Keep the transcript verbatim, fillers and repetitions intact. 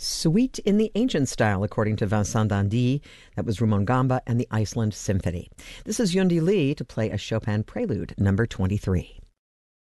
Suite in the Ancient Style, according to Vincent Dandy. That was Ramon Gamba and the Iceland Symphony. This is Yundi Lee to play a Chopin Prelude, number twenty-three.